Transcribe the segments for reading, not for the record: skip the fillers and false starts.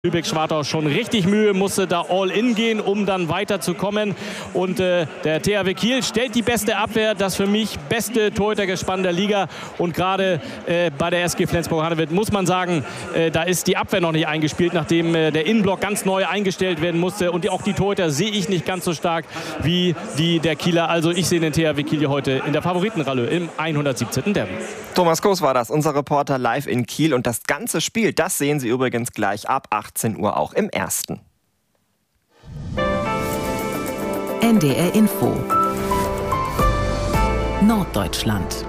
Lübeck-Schwartau schon richtig Mühe, musste da all in gehen, um dann weiterzukommen. Und der THW Kiel stellt die beste Abwehr, das für mich beste Torhütergespann der Liga. Und gerade bei der SG Flensburg-Handewitt muss man sagen, da ist die Abwehr noch nicht eingespielt, nachdem der Innenblock ganz neu eingestellt werden musste. Und auch die Torhüter sehe ich nicht ganz so stark wie die der Kieler. Also ich sehe den THW Kiel hier heute in der Favoritenrolle im 117. Derby. Thomas Koos war das, unser Reporter live in Kiel. Und das ganze Spiel, das sehen Sie übrigens gleich ab 18 Uhr auch im Ersten. NDR Info Norddeutschland.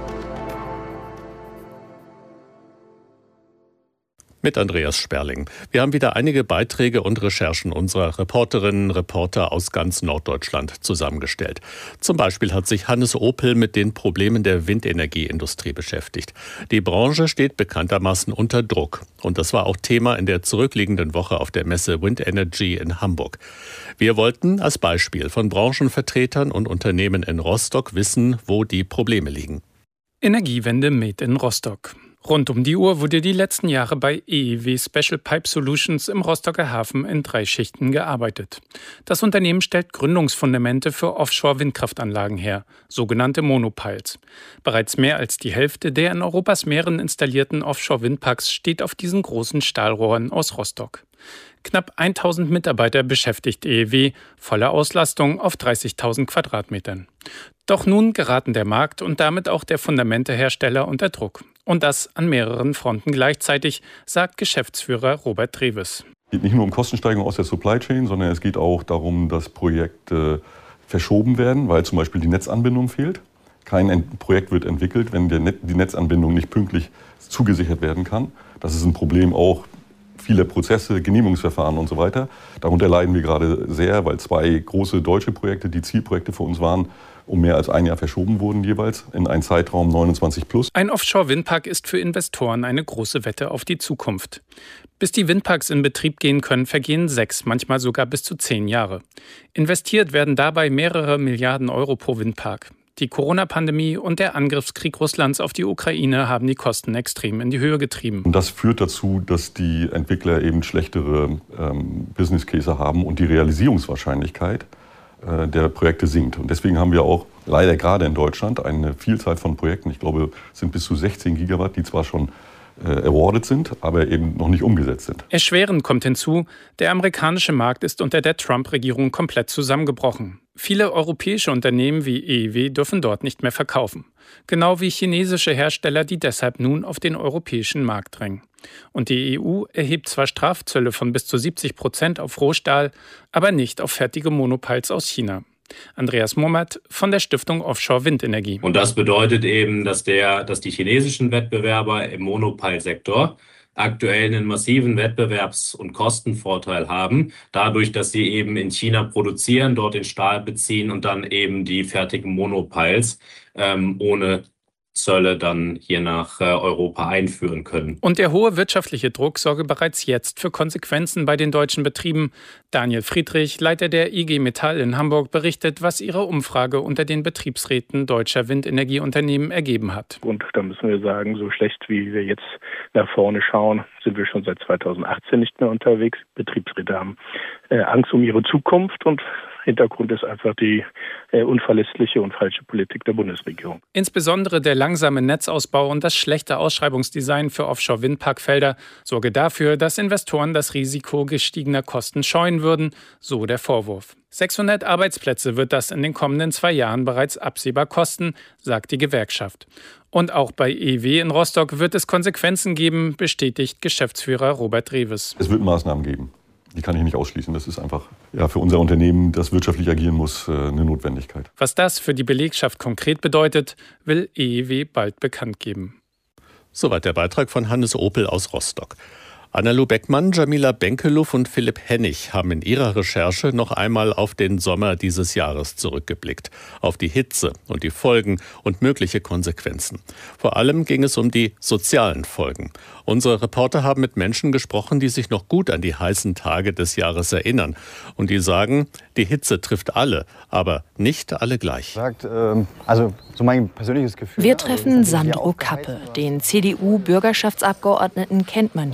Mit Andreas Sperling. Wir haben wieder einige Beiträge und Recherchen unserer Reporterinnen und Reporter aus ganz Norddeutschland zusammengestellt. Zum Beispiel hat sich Hannes Opel mit den Problemen der Windenergieindustrie beschäftigt. Die Branche steht bekanntermaßen unter Druck. Und das war auch Thema in der zurückliegenden Woche auf der Messe Wind Energy in Hamburg. Wir wollten als Beispiel von Branchenvertretern und Unternehmen in Rostock wissen, wo die Probleme liegen. Energiewende made in Rostock. Rund um die Uhr wurde die letzten Jahre bei EEW Special Pipe Solutions im Rostocker Hafen in 3 Schichten gearbeitet. Das Unternehmen stellt Gründungsfundamente für Offshore-Windkraftanlagen her, sogenannte Monopiles. Bereits mehr als die Hälfte der in Europas Meeren installierten Offshore-Windparks steht auf diesen großen Stahlrohren aus Rostock. Knapp 1000 Mitarbeiter beschäftigt EEW, volle Auslastung auf 30.000 Quadratmetern. Doch nun geraten der Markt und damit auch der Fundamentehersteller unter Druck. Und das an mehreren Fronten gleichzeitig, sagt Geschäftsführer Robert Treves. Es geht nicht nur um Kostensteigerung aus der Supply Chain, sondern es geht auch darum, dass Projekte verschoben werden, weil zum Beispiel die Netzanbindung fehlt. Kein Projekt wird entwickelt, wenn die Netzanbindung nicht pünktlich zugesichert werden kann. Das ist ein Problem auch vieler Prozesse, Genehmigungsverfahren und so weiter. Darunter leiden wir gerade sehr, weil 2 große deutsche Projekte, die Zielprojekte für uns waren, um mehr als ein Jahr verschoben wurden jeweils in einen Zeitraum 29 plus. Ein Offshore-Windpark ist für Investoren eine große Wette auf die Zukunft. Bis die Windparks in Betrieb gehen können, vergehen 6, manchmal sogar bis zu 10 Jahre. Investiert werden dabei mehrere Milliarden Euro pro Windpark. Die Corona-Pandemie und der Angriffskrieg Russlands auf die Ukraine haben die Kosten extrem in die Höhe getrieben. Und das führt dazu, dass die Entwickler eben schlechtere Business Case haben und die Realisierungswahrscheinlichkeit der Projekte sinkt. Und deswegen haben wir auch leider gerade in Deutschland eine Vielzahl von Projekten, ich glaube, es sind bis zu 16 Gigawatt, die zwar schon awarded sind, aber eben noch nicht umgesetzt sind. Erschwerend kommt hinzu, der amerikanische Markt ist unter der Trump-Regierung komplett zusammengebrochen. Viele europäische Unternehmen wie EEW dürfen dort nicht mehr verkaufen. Genau wie chinesische Hersteller, die deshalb nun auf den europäischen Markt drängen. Und die EU erhebt zwar Strafzölle von bis zu 70% auf Rohstahl, aber nicht auf fertige Monopiles aus China. Andreas Mummert von der Stiftung Offshore Windenergie. Und das bedeutet eben, dass die chinesischen Wettbewerber im Monopile-Sektor aktuell einen massiven Wettbewerbs- und Kostenvorteil haben, dadurch, dass sie eben in China produzieren, dort den Stahl beziehen und dann eben die fertigen Monopiles ohne Zölle dann hier nach Europa einführen können. Und der hohe wirtschaftliche Druck sorge bereits jetzt für Konsequenzen bei den deutschen Betrieben. Daniel Friedrich, Leiter der IG Metall in Hamburg, berichtet, was ihre Umfrage unter den Betriebsräten deutscher Windenergieunternehmen ergeben hat. Und da müssen wir sagen, so schlecht wie wir jetzt nach vorne schauen, sind wir schon seit 2018 nicht mehr unterwegs. Betriebsräte haben Angst um ihre Zukunft und Hintergrund ist einfach die unverlässliche und falsche Politik der Bundesregierung. Insbesondere der langsame Netzausbau und das schlechte Ausschreibungsdesign für Offshore-Windparkfelder sorge dafür, dass Investoren das Risiko gestiegener Kosten scheuen würden, so der Vorwurf. 600 Arbeitsplätze wird das in den kommenden 2 Jahren bereits absehbar kosten, sagt die Gewerkschaft. Und auch bei EEW in Rostock wird es Konsequenzen geben, bestätigt Geschäftsführer Robert Treves. Es wird Maßnahmen geben. Die kann ich nicht ausschließen. Das ist einfach für unser Unternehmen, das wirtschaftlich agieren muss, eine Notwendigkeit. Was das für die Belegschaft konkret bedeutet, will EEW bald bekannt geben. Soweit der Beitrag von Hannes Opel aus Rostock. Anna-Lu Beckmann, Jamila Benkeluff und Philipp Hennig haben in ihrer Recherche noch einmal auf den Sommer dieses Jahres zurückgeblickt. Auf die Hitze und die Folgen und mögliche Konsequenzen. Vor allem ging es um die sozialen Folgen. Unsere Reporter haben mit Menschen gesprochen, die sich noch gut an die heißen Tage des Jahres erinnern. Und die sagen, die Hitze trifft alle, aber nicht alle gleich. So mein persönliches Gefühl. Wir treffen Sandro Kappe. Den CDU-Bürgerschaftsabgeordneten kennt man hier in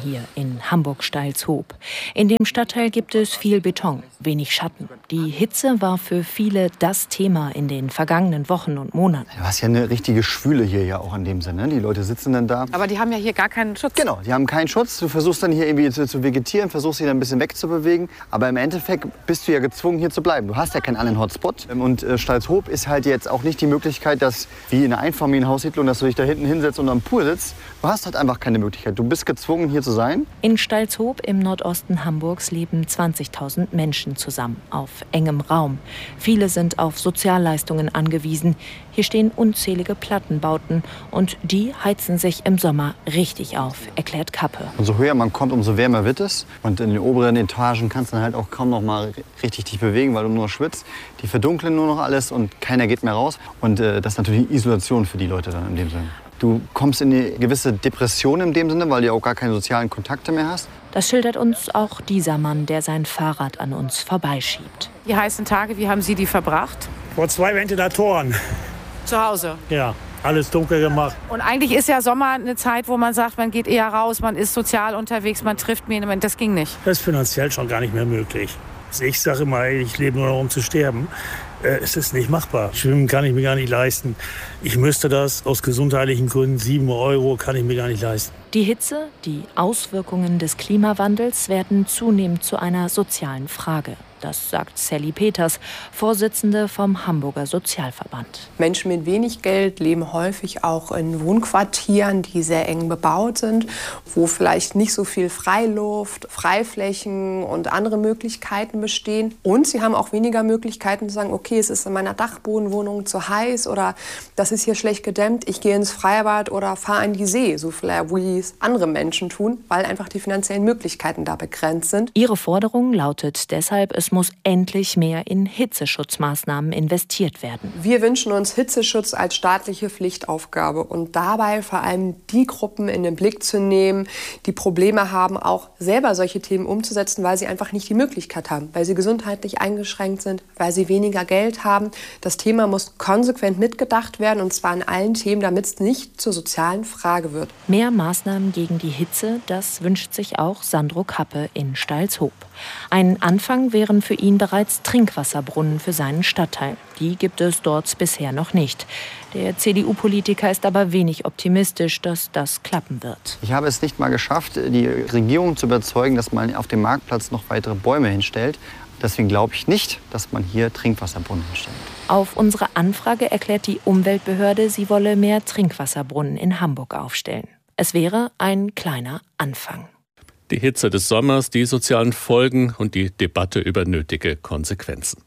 in Hamburg-Steilshoop. In dem Stadtteil gibt es viel Beton, wenig Schatten. Die Hitze war für viele das Thema in den vergangenen Wochen und Monaten. Du hast ja eine richtige Schwüle hier ja auch in dem Sinne. Die Leute sitzen dann da. Aber die haben ja hier gar keinen Schutz. Genau, die haben keinen Schutz. Du versuchst dann hier irgendwie zu vegetieren, versuchst dich dann ein bisschen wegzubewegen. Aber im Endeffekt bist du ja gezwungen, hier zu bleiben. Du hast ja keinen anderen Hotspot. Und Steilshoop ist halt jetzt auch nicht die Möglichkeit, dass wie in einer Einfamilienhaussiedlung, dass du dich da hinten hinsetzt und am Pool sitzt. Du hast halt einfach keine Möglichkeit. Du bist gezwungen, hier zu sein. In Steilshoop im Nordosten Hamburgs leben 20.000 Menschen zusammen, auf engem Raum. Viele sind auf Sozialleistungen angewiesen. Hier stehen unzählige Plattenbauten und die heizen sich im Sommer richtig auf, erklärt Kappe. Und so höher man kommt, umso wärmer wird es. Und in den oberen Etagen kannst du dann halt auch kaum noch mal richtig dich bewegen, weil du nur schwitzt. Die verdunkeln nur noch alles und keiner geht mehr raus. Und das ist natürlich Isolation für die Leute dann in dem Sinne. Du kommst in eine gewisse Depression in dem Sinne, weil du auch gar keine sozialen Kontakte mehr hast. Das schildert uns auch dieser Mann, der sein Fahrrad an uns vorbeischiebt. Die heißen Tage, wie haben Sie die verbracht? Vor 2 Ventilatoren. Zu Hause? Ja, alles dunkel gemacht. Und eigentlich ist ja Sommer eine Zeit, wo man sagt, man geht eher raus, man ist sozial unterwegs, man trifft mich. Das ging nicht. Das ist finanziell schon gar nicht mehr möglich. Ich sage immer, ich lebe nur noch, um zu sterben. Es ist nicht machbar. Schwimmen kann ich mir gar nicht leisten. Ich müsste das aus gesundheitlichen Gründen, 7 € kann ich mir gar nicht leisten. Die Hitze, die Auswirkungen des Klimawandels werden zunehmend zu einer sozialen Frage. Das sagt Sally Peters, Vorsitzende vom Hamburger Sozialverband. Menschen mit wenig Geld leben häufig auch in Wohnquartieren, die sehr eng bebaut sind, wo vielleicht nicht so viel Freiluft, Freiflächen und andere Möglichkeiten bestehen. Und sie haben auch weniger Möglichkeiten zu sagen, okay, es ist in meiner Dachbodenwohnung zu heiß oder das ist hier schlecht gedämmt, ich gehe ins Freibad oder fahre an die See, so vielleicht wie es andere Menschen tun, weil einfach die finanziellen Möglichkeiten da begrenzt sind. Ihre Forderung lautet deshalb, es muss endlich mehr in Hitzeschutzmaßnahmen investiert werden. Wir wünschen uns Hitzeschutz als staatliche Pflichtaufgabe und dabei vor allem die Gruppen in den Blick zu nehmen, die Probleme haben, auch selber solche Themen umzusetzen, weil sie einfach nicht die Möglichkeit haben, weil sie gesundheitlich eingeschränkt sind, weil sie weniger Geld haben. Das Thema muss konsequent mitgedacht werden und zwar in allen Themen, damit es nicht zur sozialen Frage wird. Mehr Maßnahmen gegen die Hitze, das wünscht sich auch Sandro Kappe in Steilshoop. Ein Anfang wären für ihn bereits Trinkwasserbrunnen für seinen Stadtteil. Die gibt es dort bisher noch nicht. Der CDU-Politiker ist aber wenig optimistisch, dass das klappen wird. Ich habe es nicht mal geschafft, die Regierung zu überzeugen, dass man auf dem Marktplatz noch weitere Bäume hinstellt. Deswegen glaube ich nicht, dass man hier Trinkwasserbrunnen hinstellt. Auf unsere Anfrage erklärt die Umweltbehörde, sie wolle mehr Trinkwasserbrunnen in Hamburg aufstellen. Es wäre ein kleiner Anfang. Die Hitze des Sommers, die sozialen Folgen und die Debatte über nötige Konsequenzen.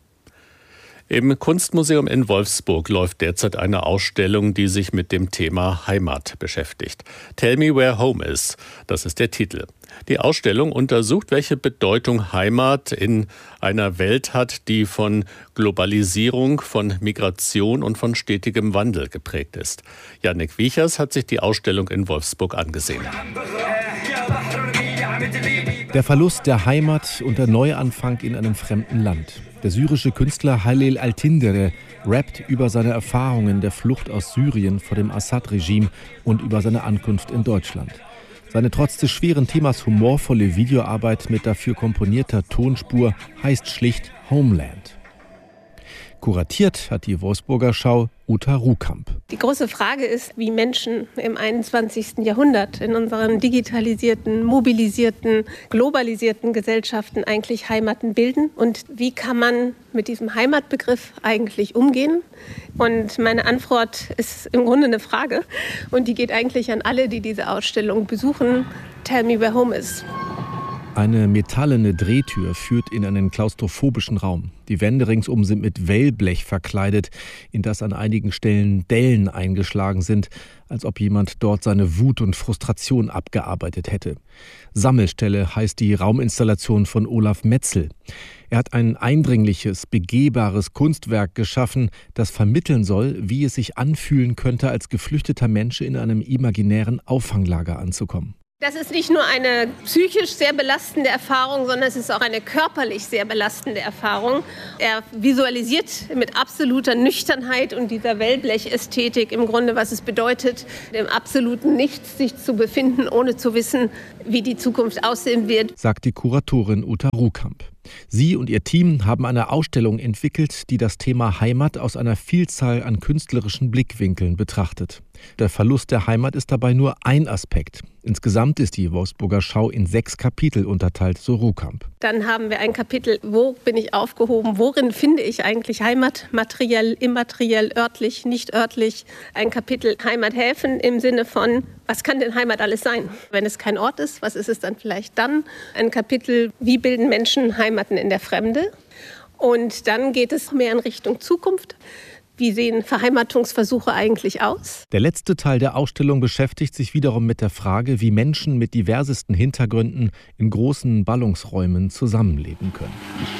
Im Kunstmuseum in Wolfsburg läuft derzeit eine Ausstellung, die sich mit dem Thema Heimat beschäftigt. Tell me where home is, das ist der Titel. Die Ausstellung untersucht, welche Bedeutung Heimat in einer Welt hat, die von Globalisierung, von Migration und von stetigem Wandel geprägt ist. Jannik Wiechers hat sich die Ausstellung in Wolfsburg angesehen. Der Verlust der Heimat und der Neuanfang in einem fremden Land. Der syrische Künstler Halil Altindere rappt über seine Erfahrungen der Flucht aus Syrien vor dem Assad-Regime und über seine Ankunft in Deutschland. Seine trotz des schweren Themas humorvolle Videoarbeit mit dafür komponierter Tonspur heißt schlicht Homeland. Kuratiert hat die Wolfsburger Schau Uta Ruhkamp. Die große Frage ist, wie Menschen im 21. Jahrhundert in unseren digitalisierten, mobilisierten, globalisierten Gesellschaften eigentlich Heimaten bilden und wie kann man mit diesem Heimatbegriff eigentlich umgehen. Und meine Antwort ist im Grunde eine Frage und die geht eigentlich an alle, die diese Ausstellung besuchen. Tell me where home is. Eine metallene Drehtür führt in einen klaustrophobischen Raum. Die Wände ringsum sind mit Wellblech verkleidet, in das an einigen Stellen Dellen eingeschlagen sind, als ob jemand dort seine Wut und Frustration abgearbeitet hätte. Sammelstelle heißt die Rauminstallation von Olaf Metzel. Er hat ein eindringliches, begehbares Kunstwerk geschaffen, das vermitteln soll, wie es sich anfühlen könnte, als geflüchteter Mensch in einem imaginären Auffanglager anzukommen. Das ist nicht nur eine psychisch sehr belastende Erfahrung, sondern es ist auch eine körperlich sehr belastende Erfahrung. Er visualisiert mit absoluter Nüchternheit und dieser Wellblechästhetik im Grunde, was es bedeutet, im absoluten Nichts sich zu befinden, ohne zu wissen, wie die Zukunft aussehen wird, sagt die Kuratorin Uta Ruhkamp. Sie und ihr Team haben eine Ausstellung entwickelt, die das Thema Heimat aus einer Vielzahl an künstlerischen Blickwinkeln betrachtet. Der Verlust der Heimat ist dabei nur ein Aspekt. Insgesamt ist die Wolfsburger Schau in 6 Kapitel unterteilt, so Ruhkamp. Dann haben wir ein Kapitel, wo bin ich aufgehoben, worin finde ich eigentlich Heimat, materiell, immateriell, örtlich, nicht örtlich. Ein Kapitel Heimathäfen im Sinne von, was kann denn Heimat alles sein? Wenn es kein Ort ist, was ist es dann vielleicht dann? Ein Kapitel, wie bilden Menschen Heimaten in der Fremde? Und dann geht es mehr in Richtung Zukunft. Wie sehen Verheimatungsversuche eigentlich aus? Der letzte Teil der Ausstellung beschäftigt sich wiederum mit der Frage, wie Menschen mit diversesten Hintergründen in großen Ballungsräumen zusammenleben können.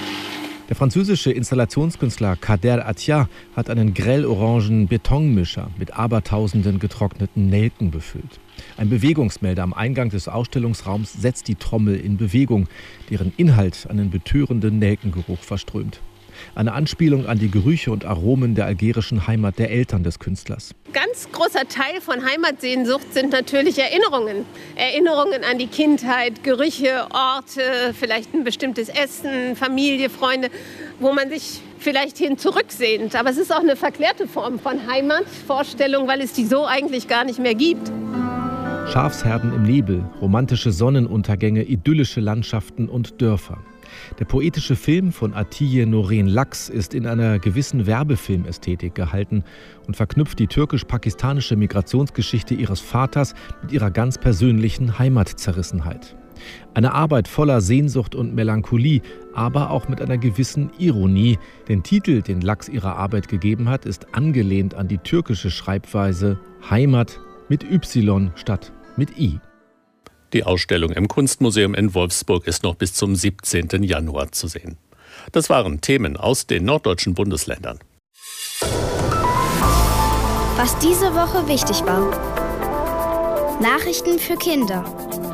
Der französische Installationskünstler Kader Attia hat einen grell-orangen Betonmischer mit abertausenden getrockneten Nelken befüllt. Ein Bewegungsmelder am Eingang des Ausstellungsraums setzt die Trommel in Bewegung, deren Inhalt einen betörenden Nelkengeruch verströmt. Eine Anspielung an die Gerüche und Aromen der algerischen Heimat der Eltern des Künstlers. Ganz großer Teil von Heimatsehnsucht sind natürlich Erinnerungen. Erinnerungen an die Kindheit, Gerüche, Orte, vielleicht ein bestimmtes Essen, Familie, Freunde, wo man sich vielleicht hin zurücksehnt. Aber es ist auch eine verklärte Form von Heimatvorstellung, weil es die so eigentlich gar nicht mehr gibt. Schafsherden im Nebel, romantische Sonnenuntergänge, idyllische Landschaften und Dörfer. Der poetische Film von Atiye Noren Laks ist in einer gewissen Werbefilmästhetik gehalten und verknüpft die türkisch-pakistanische Migrationsgeschichte ihres Vaters mit ihrer ganz persönlichen Heimatzerrissenheit. Eine Arbeit voller Sehnsucht und Melancholie, aber auch mit einer gewissen Ironie. Den Titel, den Laks ihrer Arbeit gegeben hat, ist angelehnt an die türkische Schreibweise Heimat mit Y statt mit I. Die Ausstellung im Kunstmuseum in Wolfsburg ist noch bis zum 17. Januar zu sehen. Das waren Themen aus den norddeutschen Bundesländern. Was diese Woche wichtig war. Nachrichten für Kinder.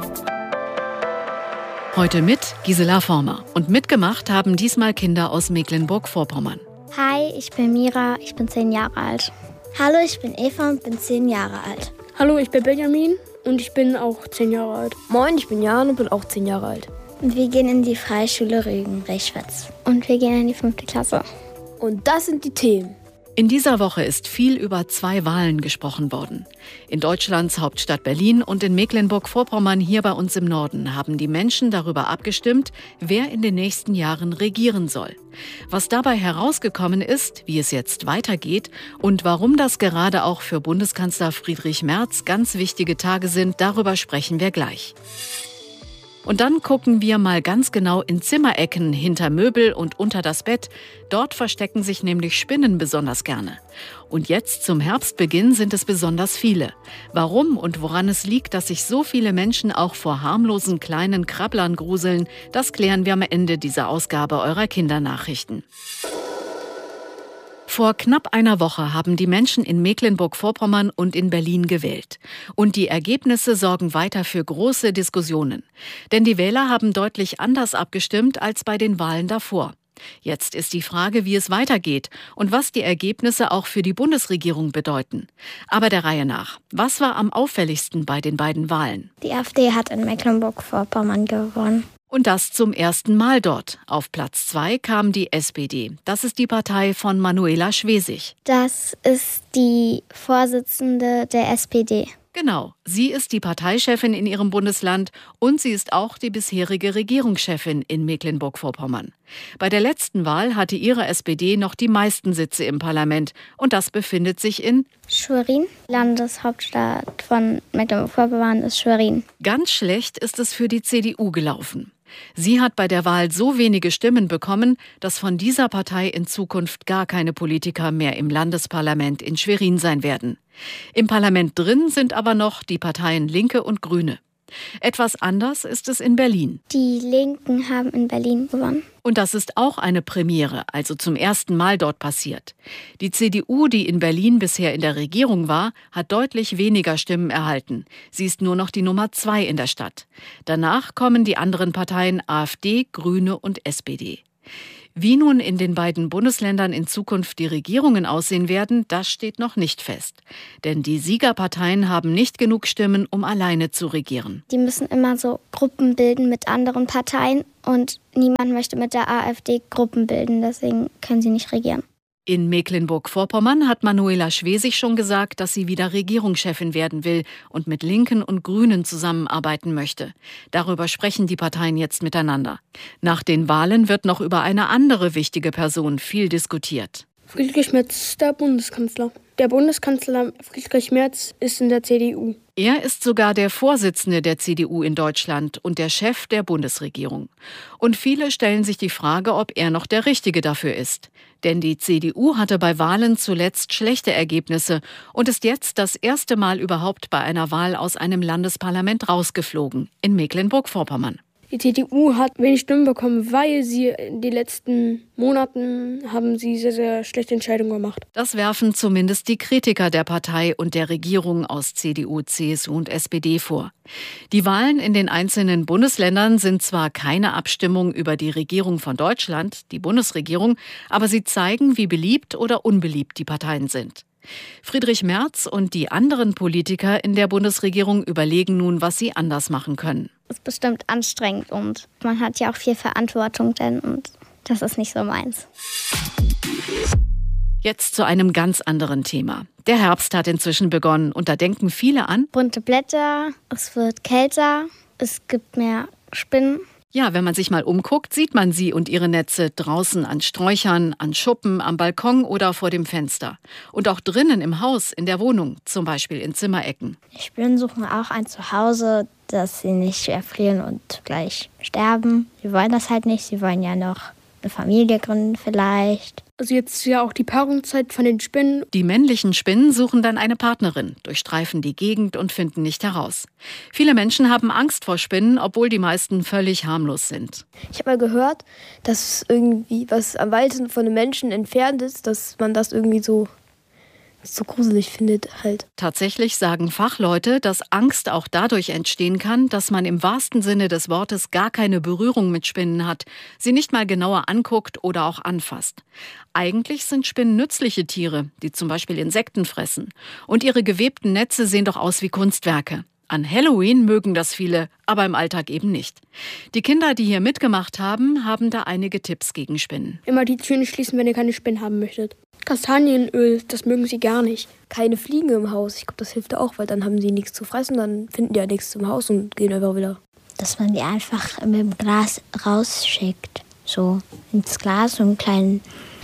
Heute mit Gisela Former. Und mitgemacht haben diesmal Kinder aus Mecklenburg-Vorpommern. Hi, ich bin Mira, ich bin 10 Jahre alt. Hallo, ich bin Eva und bin 10 Jahre alt. Hallo, ich bin Benjamin und ich bin auch 10 Jahre alt. Moin, ich bin Jan und bin auch 10 Jahre alt. Und wir gehen in die Freischule Rügen-Rechschwitz. Und wir gehen in die 5. Klasse. Und das sind die Themen. In dieser Woche ist viel über 2 Wahlen gesprochen worden. In Deutschlands Hauptstadt Berlin und in Mecklenburg-Vorpommern hier bei uns im Norden haben die Menschen darüber abgestimmt, wer in den nächsten Jahren regieren soll. Was dabei herausgekommen ist, wie es jetzt weitergeht und warum das gerade auch für Bundeskanzler Friedrich Merz ganz wichtige Tage sind, darüber sprechen wir gleich. Und dann gucken wir mal ganz genau in Zimmerecken, hinter Möbel und unter das Bett. Dort verstecken sich nämlich Spinnen besonders gerne. Und jetzt zum Herbstbeginn sind es besonders viele. Warum und woran es liegt, dass sich so viele Menschen auch vor harmlosen kleinen Krabblern gruseln, das klären wir am Ende dieser Ausgabe eurer Kindernachrichten. Vor knapp einer Woche haben die Menschen in Mecklenburg-Vorpommern und in Berlin gewählt. Und die Ergebnisse sorgen weiter für große Diskussionen. Denn die Wähler haben deutlich anders abgestimmt als bei den Wahlen davor. Jetzt ist die Frage, wie es weitergeht und was die Ergebnisse auch für die Bundesregierung bedeuten. Aber der Reihe nach. Was war am auffälligsten bei den beiden Wahlen? Die AfD hat in Mecklenburg-Vorpommern gewonnen. Und das zum ersten Mal dort. Auf Platz 2 kam die SPD. Das ist die Partei von Manuela Schwesig. Das ist die Vorsitzende der SPD. Genau, sie ist die Parteichefin in ihrem Bundesland und sie ist auch die bisherige Regierungschefin in Mecklenburg-Vorpommern. Bei der letzten Wahl hatte ihre SPD noch die meisten Sitze im Parlament und das befindet sich in Schwerin. Landeshauptstadt von Mecklenburg-Vorpommern ist Schwerin. Ganz schlecht ist es für die CDU gelaufen. Sie hat bei der Wahl so wenige Stimmen bekommen, dass von dieser Partei in Zukunft gar keine Politiker mehr im Landesparlament in Schwerin sein werden. Im Parlament drin sind aber noch die Parteien Linke und Grüne. Etwas anders ist es in Berlin. Die Linken haben in Berlin gewonnen. Und das ist auch eine Premiere, also zum ersten Mal dort passiert. Die CDU, die in Berlin bisher in der Regierung war, hat deutlich weniger Stimmen erhalten. Sie ist nur noch die Nummer 2 in der Stadt. Danach kommen die anderen Parteien AfD, Grüne und SPD. Wie nun in den beiden Bundesländern in Zukunft die Regierungen aussehen werden, das steht noch nicht fest. Denn die Siegerparteien haben nicht genug Stimmen, um alleine zu regieren. Die müssen immer so Gruppen bilden mit anderen Parteien und niemand möchte mit der AfD Gruppen bilden, deswegen können sie nicht regieren. In Mecklenburg-Vorpommern hat Manuela Schwesig schon gesagt, dass sie wieder Regierungschefin werden will und mit Linken und Grünen zusammenarbeiten möchte. Darüber sprechen die Parteien jetzt miteinander. Nach den Wahlen wird noch über eine andere wichtige Person viel diskutiert. Friedrich Merz, der Bundeskanzler. Der Bundeskanzler Friedrich Merz ist in der CDU. Er ist sogar der Vorsitzende der CDU in Deutschland und der Chef der Bundesregierung. Und viele stellen sich die Frage, ob er noch der Richtige dafür ist. Denn die CDU hatte bei Wahlen zuletzt schlechte Ergebnisse und ist jetzt das erste Mal überhaupt bei einer Wahl aus einem Landesparlament rausgeflogen, in Mecklenburg-Vorpommern. Die CDU hat wenig Stimmen bekommen, weil sie in den letzten Monaten haben sie sehr, sehr schlechte Entscheidungen gemacht. Das werfen zumindest die Kritiker der Partei und der Regierung aus CDU, CSU und SPD vor. Die Wahlen in den einzelnen Bundesländern sind zwar keine Abstimmung über die Regierung von Deutschland, die Bundesregierung, aber sie zeigen, wie beliebt oder unbeliebt die Parteien sind. Friedrich Merz und die anderen Politiker in der Bundesregierung überlegen nun, was sie anders machen können. Das ist bestimmt anstrengend und man hat ja auch viel Verantwortung denn und das ist nicht so meins. Jetzt zu einem ganz anderen Thema. Der Herbst hat inzwischen begonnen und da denken viele an bunte Blätter, es wird kälter, es gibt mehr Spinnen. Ja, wenn man sich mal umguckt, sieht man sie und ihre Netze draußen an Sträuchern, an Schuppen, am Balkon oder vor dem Fenster. Und auch drinnen im Haus, in der Wohnung, zum Beispiel in Zimmerecken. Die Spinnen suchen auch ein Zuhause, dass sie nicht erfrieren und gleich sterben. Sie wollen das halt nicht, sie wollen ja noch eine Familie gründen vielleicht. Also jetzt ist ja auch die Paarungszeit von den Spinnen. Die männlichen Spinnen suchen dann eine Partnerin, durchstreifen die Gegend und finden nicht heraus. Viele Menschen haben Angst vor Spinnen, obwohl die meisten völlig harmlos sind. Ich habe mal gehört, dass irgendwie was am weitesten von den Menschen entfernt ist, dass man das irgendwie so gruselig findet halt. Tatsächlich sagen Fachleute, dass Angst auch dadurch entstehen kann, dass man im wahrsten Sinne des Wortes gar keine Berührung mit Spinnen hat, sie nicht mal genauer anguckt oder auch anfasst. Eigentlich sind Spinnen nützliche Tiere, die zum Beispiel Insekten fressen. Und ihre gewebten Netze sehen doch aus wie Kunstwerke. An Halloween mögen das viele, aber im Alltag eben nicht. Die Kinder, die hier mitgemacht haben, haben da einige Tipps gegen Spinnen. Immer die Türen schließen, wenn ihr keine Spinnen haben möchtet. Kastanienöl, das mögen sie gar nicht. Keine Fliegen im Haus, ich glaube, das hilft auch, weil dann haben sie nichts zu fressen, dann finden die ja nichts im Haus und gehen einfach wieder. Dass man die einfach mit dem Glas rausschickt, so ins Glas, so ein kleines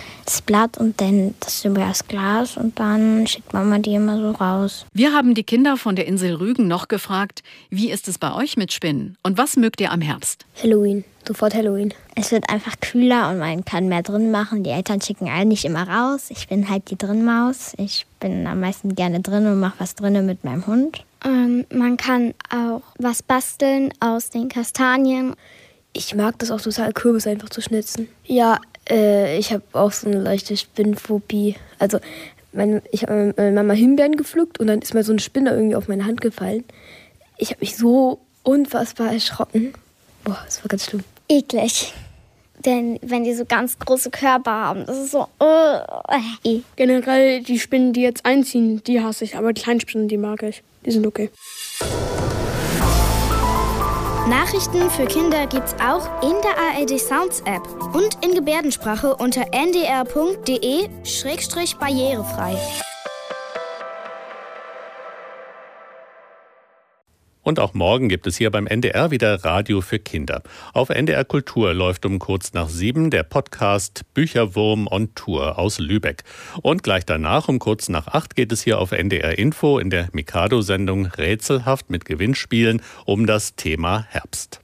Blatt und dann das über das Glas und dann schickt Mama die immer so raus. Wir haben die Kinder von der Insel Rügen noch gefragt, wie ist es bei euch mit Spinnen und was mögt ihr am Herbst? Halloween, sofort Halloween. Es wird einfach kühler und man kann mehr drin machen. Die Eltern schicken einen nicht immer raus. Ich bin halt die Drinmaus. Ich bin am meisten gerne drin und mache was drinnen mit meinem Hund. Man kann auch was basteln aus den Kastanien. Ich mag das auch total, Kürbis einfach zu schnitzen. Ja, ich habe auch so eine leichte Spinnenphobie. Also ich habe mit meiner Mama Himbeeren gepflückt und dann ist mir so eine Spinne irgendwie auf meine Hand gefallen. Ich habe mich so unfassbar erschrocken. Boah, das war ganz schlimm. Eklig. Denn wenn die so ganz große Körper haben, das ist so... Generell die Spinnen, die jetzt einziehen, die hasse ich. Aber die kleinen Spinnen, die mag ich. Die sind okay. Nachrichten für Kinder gibt's auch in der ARD Sounds App und in Gebärdensprache unter ndr.de/barrierefrei. Und auch morgen gibt es hier beim NDR wieder Radio für Kinder. Auf NDR Kultur läuft um kurz nach 7 der Podcast Bücherwurm on Tour aus Lübeck. Und gleich danach um kurz nach 8 geht es hier auf NDR Info in der Mikado-Sendung Rätselhaft mit Gewinnspielen um das Thema Herbst.